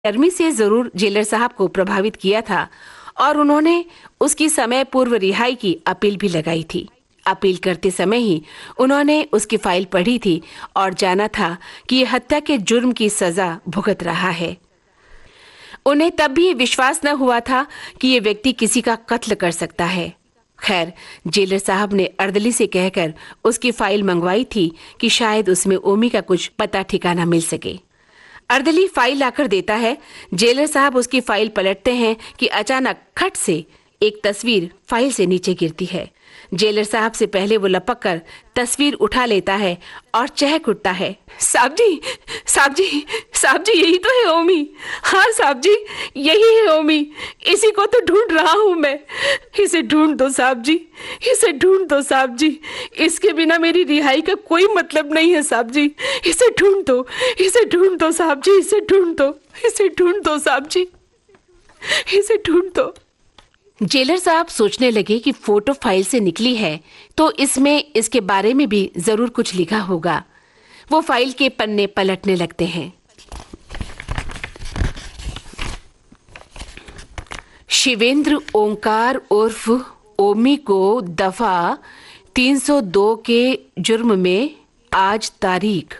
गर्मी से जरूर जेलर साहब को प्रभावित किया था और उन्होंने उसकी समय पूर्व रिहाई की अपील भी लगाई थी। अपील करते समय ही उन्होंने उसकी फाइल पढ़ी थी और जाना था कि ये हत्या के जुर्म की सजा भुगत रहा है। उन्हें तब भी विश्वास न हुआ था कि ये व्यक्ति किसी का कत्ल कर सकता है। खैर, जेलर साहब ने अर्दली से कहकर उसकी फाइल मंगवाई थी कि शायद उसमें ओमी का कुछ पता ठिकाना मिल सके। अर्दली फाइल लाकर देता है। जेलर साहब उसकी फाइल पलटते हैं कि अचानक खट से एक तस्वीर फाइल से नीचे गिरती है। जेलर साहब से पहले वो लपक कर तस्वीर उठा लेता है और चहक उठता है। साहब जी, साहब जी, साहब जी, यही तो है ओमी। हाँ साहब जी, यही है ओमी। इसी को तो ढूंढ रहा हूँ मैं। इसे ढूंढ दो साहब जी, इसे ढूंढ दो साहब जी। इसके बिना मेरी रिहाई का कोई मतलब नहीं है साहब जी। इसे ढूंढ दो, इसे ढूंढ दो साहब जी, इसे ढूंढ दो, इसे ढूंढ दो साहब जी, इसे ढूंढ दो। जेलर साहब सोचने लगे कि फोटो फाइल से निकली है तो इसमें इसके बारे में भी जरूर कुछ लिखा होगा। वो फाइल के पन्ने पलटने लगते हैं। शिवेंद्र ओंकार उर्फ ओमी को दफा 302 के जुर्म में आज तारीख।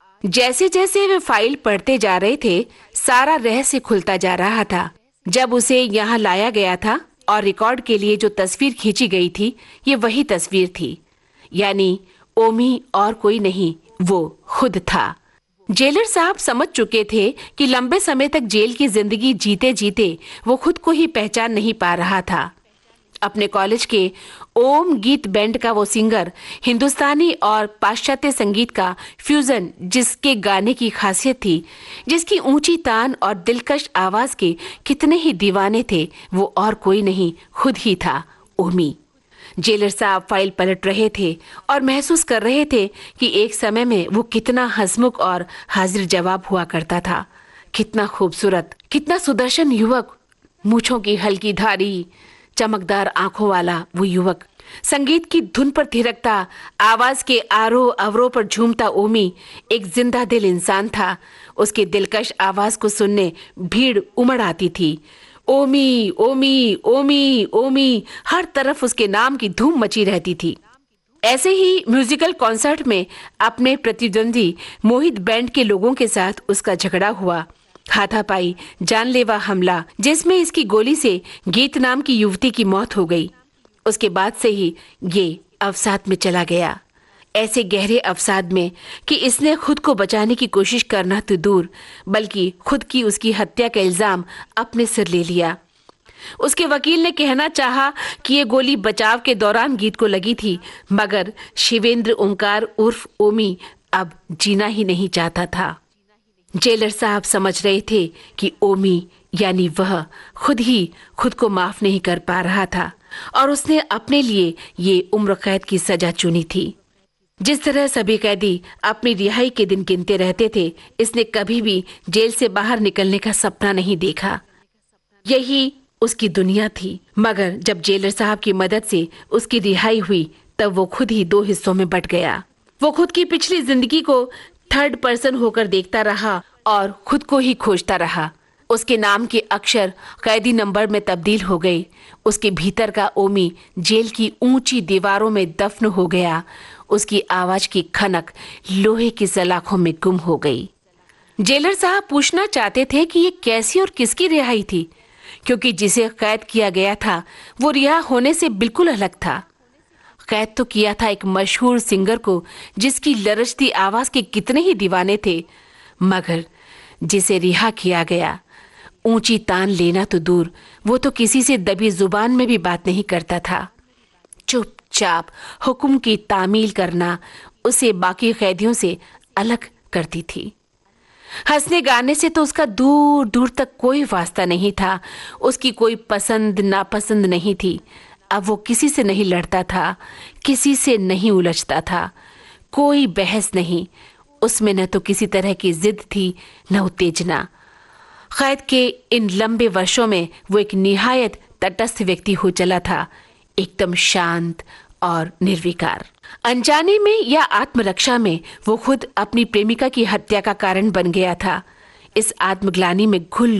जैसे जैसे वे फाइल पढ़ते जा रहे थे, सारा रहस्य खुलता जा रहा था। जब उसे यहाँ लाया गया था और रिकॉर्ड के लिए जो तस्वीर खींची गई थी, ये वही तस्वीर थी। यानी ओमी और कोई नहीं, वो खुद था। जेलर साहब समझ चुके थे कि लंबे समय तक जेल की जिंदगी जीते जीते वो खुद को ही पहचान नहीं पा रहा था। अपने कॉलेज के ओम गीत बैंड का वो सिंगर, हिंदुस्तानी और पाश्चात्य संगीत का फ्यूजन जिसके गाने की खासियत थी, जिसकी ऊंची तान और दिलकश आवाज के कितने ही दीवाने थे, वो और कोई नहीं, खुद ही था, ओमी। जेलर साहब फाइल पलट रहे थे और महसूस कर रहे थे कि एक समय में वो कितना हंसमुख और हाजिर जवाब हुआ करता था। कितना खूबसूरत, कितना सुदर्शन युवक, मूंछों की हल्की धारी, चमकदार आंखों वाला वो युवक, संगीत की धुन पर थिरकता, आवाज के आरोह अवरोह पर झूमता ओमी एक जिंदा दिल इंसान था। उसकी दिलकश आवाज को सुनने भीड़ उमड़ आती थी। ओमी, ओमी, ओमी, ओमी, हर तरफ उसके नाम की धूम मची रहती थी। ऐसे ही म्यूजिकल कॉन्सर्ट में अपने प्रतिद्वंदी मोहित बैंड के लोगों के साथ उसका झगड़ा हुआ। हाथापाई, जानलेवा हमला, जिसमें इसकी गोली से गीत नाम की युवती की मौत हो गई। उसके बाद से ही ये अवसाद में चला गया, ऐसे गहरे अवसाद में कि इसने खुद को बचाने की कोशिश करना तो दूर, बल्कि खुद की उसकी हत्या का इल्जाम अपने सिर ले लिया। उसके वकील ने कहना चाहा कि ये गोली बचाव के दौरान गीत को लगी थी, मगर शिवेंद्र ओंकार उर्फ ओमी अब जीना ही नहीं चाहता था। जेलर साहब समझ रहे थे कि ओमी यानी वह खुद ही खुद को माफ नहीं कर पा रहा था और उसने अपने लिए ये उम्र कैद की सजा चुनी थी। जिस तरह सभी कैदी अपनी रिहाई के दिन गिनते रहते थे, इसने कभी भी जेल से बाहर निकलने का सपना नहीं देखा। यही उसकी दुनिया थी। मगर जब जेलर साहब की मदद से उसकी रिहाई हुई, तब वो खुद ही दो हिस्सों में बट गया। वो खुद की पिछली जिंदगी को थर्ड पर्सन होकर देखता रहा और खुद को ही खोजता रहा। उसके नाम के अक्षर कैदी नंबर में तब्दील हो गए। उसके भीतर का ओमी जेल की ऊंची दीवारों में दफन हो गया। उसकी आवाज की खनक लोहे की सलाखों में गुम हो गई। जेलर साहब पूछना चाहते थे कि ये कैसी और किसकी रिहाई थी, क्योंकि जिसे कैद किया गया था वो रिहा होने से बिल्कुल अलग था। कैद तो किया था एक मशहूर सिंगर को, जिसकी लरजती आवाज के कितने ही दीवाने थे, मगर जिसे रिहा किया गया, ऊंची तान लेना तो दूर, वो तो किसी से दबी जुबान में भी बात नहीं करता था। चुपचाप हुक्म की तामील करना उसे बाकी कैदियों से अलग करती थी। हंसने गाने से तो उसका दूर दूर तक कोई वास्ता नहीं था। उसकी कोई पसंद नापसंद नहीं थी। अब वो किसी से नहीं लड़ता था, किसी से नहीं उलझता था, कोई बहस नहीं। उसमें न तो किसी तरह की जिद थी, न उत्तेजना। कैद के इन लंबे वर्षों में वो एक निहायत तटस्थ व्यक्ति हो चला था, एकदम शांत और निर्विकार। अनजाने में या आत्मरक्षा में वो खुद अपनी प्रेमिका की हत्या का कारण बन गया था। इस आत्मग्लानि में घुल